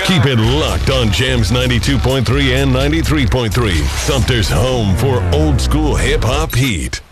Keep it locked on Jams 92.3 and 93.3. Sumter's home for old school hip hop heat.